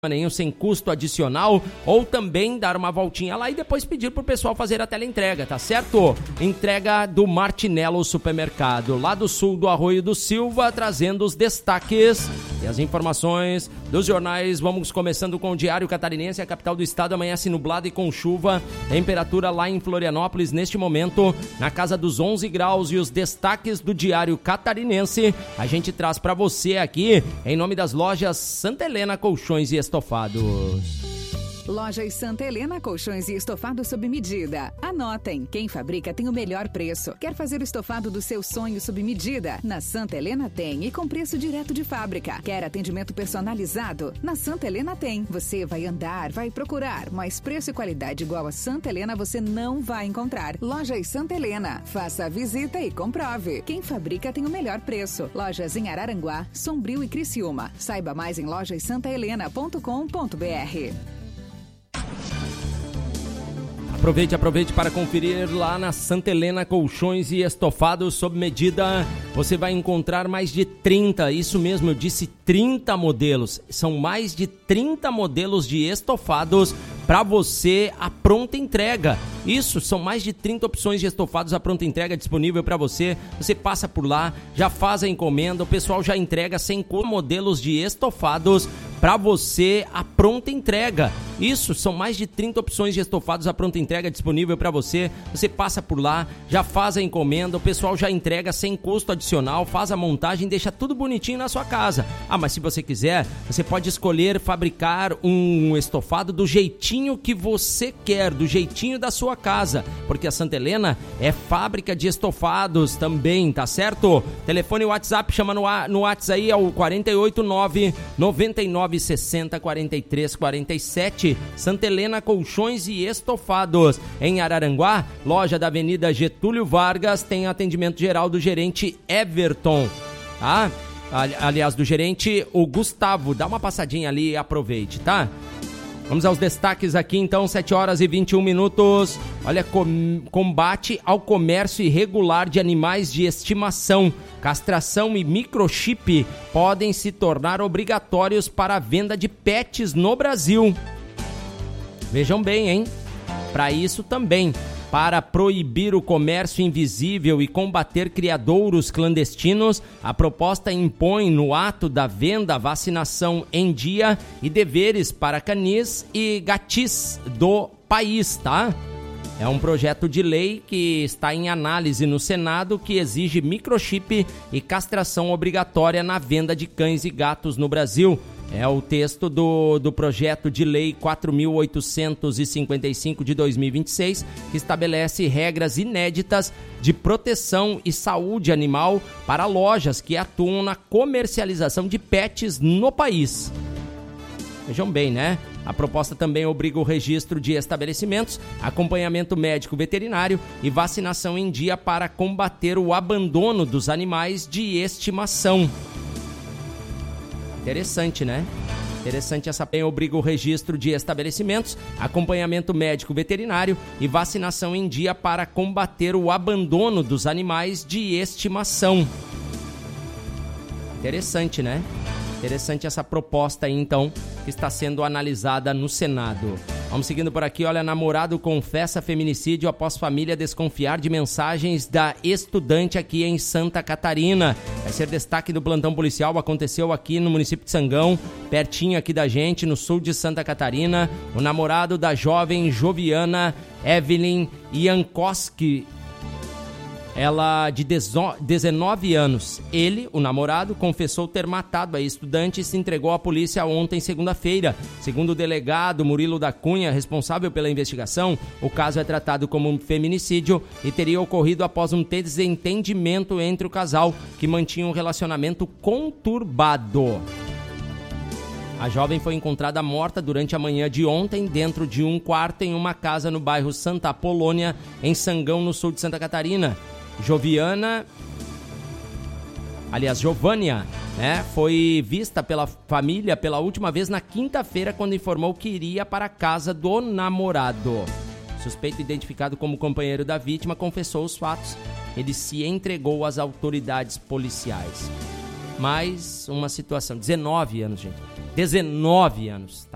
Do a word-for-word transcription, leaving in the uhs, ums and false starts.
nenhum, sem custo adicional, ou também dar uma voltinha lá e depois pedir pro pessoal fazer a teleentrega, tá certo? Entrega do Martinello Supermercado, lá do sul do Arroio do Silva, trazendo os destaques e as informações dos jornais. Vamos começando com o Diário Catarinense. A capital do estado amanhece nublada e com chuva, temperatura lá em Florianópolis neste momento na casa dos onze graus, e os destaques do Diário Catarinense a gente traz para você aqui em nome das lojas Santa Helena Colchões e Estofados. Lojas Santa Helena Colchões e Estofados sob medida. Anotem, quem fabrica tem o melhor preço. Quer fazer o estofado do seu sonho sob medida? Na Santa Helena tem, e com preço direto de fábrica. Quer atendimento personalizado? Na Santa Helena tem. Você vai andar, vai procurar, mas preço e qualidade igual a Santa Helena você não vai encontrar. Lojas Santa Helena. Faça a visita e comprove. Quem fabrica tem o melhor preço. Lojas em Araranguá, Sombrio e Criciúma. Saiba mais em lojas santa helena ponto com ponto b r. Aproveite, aproveite para conferir lá na Santa Helena Colchões e Estofados sob medida. Você vai encontrar mais de trinta, isso mesmo, eu disse trinta modelos. São mais de trinta modelos de estofados para você a pronta entrega. Isso, são mais de trinta opções de estofados a pronta entrega disponível para você. Você passa por lá, já faz a encomenda, o pessoal já entrega sem modelos de estofados para você a pronta entrega. Isso, são mais de trinta opções de estofados a pronta entrega disponível para você. Você passa por lá, já faz a encomenda, o pessoal já entrega sem custo adicional, faz a montagem, deixa tudo bonitinho na sua casa. Ah, mas se você quiser, você pode escolher fabricar um estofado do jeitinho que você quer, do jeitinho da sua casa, porque a Santa Helena é fábrica de estofados também, tá certo? Telefone e WhatsApp, chama no, no WhatsApp aí, é o quatro oito nove, nove nove seis zero, quatro três quatro sete. Santa Helena Colchões e Estofados. Em Araranguá, loja da Avenida Getúlio Vargas, tem atendimento geral do gerente Everton, tá? Aliás, do gerente o Gustavo. Dá uma passadinha ali e aproveite, tá? Vamos aos destaques aqui então, sete horas e vinte e um minutos. Olha, com, combate ao comércio irregular de animais de estimação. Castração e microchip podem se tornar obrigatórios para a venda de pets no Brasil. Vejam bem, hein? Para isso também, para proibir o comércio invisível e combater criadouros clandestinos, a proposta impõe no ato da venda vacinação em dia e deveres para canis e gatis do país, tá? É um projeto de lei que está em análise no Senado, que exige microchip e castração obrigatória na venda de cães e gatos no Brasil. É o texto do, do projeto de lei quatro mil oitocentos e cinquenta e cinco de dois mil e vinte e seis, que estabelece regras inéditas de proteção e saúde animal para lojas que atuam na comercialização de pets no país. Vejam bem, né? A proposta também obriga o registro de estabelecimentos, acompanhamento médico veterinário e vacinação em dia para combater o abandono dos animais de estimação. Interessante, né? Interessante essa lei. Obriga o registro de estabelecimentos, acompanhamento médico veterinário e vacinação em dia para combater o abandono dos animais de estimação. Interessante, né? Interessante essa proposta aí, então, que está sendo analisada no Senado. Vamos seguindo por aqui. Olha, namorado confessa feminicídio após família desconfiar de mensagens da estudante aqui em Santa Catarina. Vai ser destaque do plantão policial. Aconteceu aqui no município de Sangão, pertinho aqui da gente, no sul de Santa Catarina. O namorado da jovem Joviana Evelyn Jankowski, ela de dezenove anos. Ele, o namorado, confessou ter matado a estudante e se entregou à polícia ontem, segunda-feira. Segundo o delegado Murilo da Cunha, responsável pela investigação, o caso é tratado como um feminicídio e teria ocorrido após um desentendimento entre o casal, que mantinha um relacionamento conturbado. A jovem foi encontrada morta durante a manhã de ontem dentro de um quarto em uma casa no bairro Santa Apolônia, em Sangão, no sul de Santa Catarina. Joviana, aliás, Giovânia, né, foi vista pela família pela última vez na quinta-feira, quando informou que iria para a casa do namorado. Suspeito identificado como companheiro da vítima confessou os fatos. Ele se entregou às autoridades policiais. Mais uma situação, dezenove anos, gente. dezenove anos, tá?